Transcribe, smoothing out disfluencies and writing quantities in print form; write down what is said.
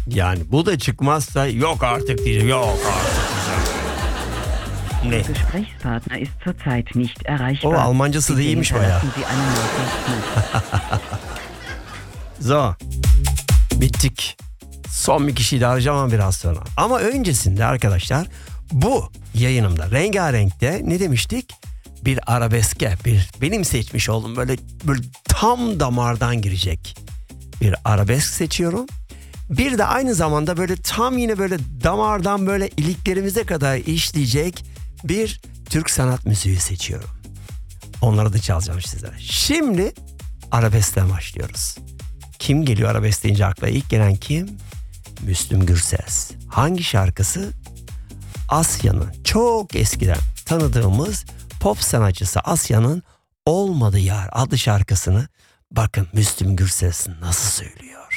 Yani bu da çıkmazsa yok artık diyeceğim. Yok artık diyeceğim. Ne? Der Gesprächspartner ist zurzeit nicht erreichbar. O Almancası da Bitte iyiymiş bayağı. hinterlassen Sie eine Nachricht. So. Bittik. Son bir kişiyi de arayacağım ama biraz sonra. Ama öncesinde arkadaşlar bu yayınımda Rengarenk'te ne demiştik? Bir arabeske, benim seçmiş olduğum böyle tam damardan girecek bir arabesk seçiyorum. Bir de aynı zamanda böyle tam yine böyle damardan böyle iliklerimize kadar işleyecek bir Türk sanat müziği seçiyorum. Onları da çalacağım sizlere. Şimdi arabeskten başlıyoruz. Kim geliyor arabesk deyince akla ilk gelen kim? Müslüm Gürses. Hangi şarkısı? Asya'nın çok eskiden tanıdığımız pop sanatçısı Asya'nın Olmadı Yar adlı şarkısını bakın Müslüm Gürses nasıl söylüyor.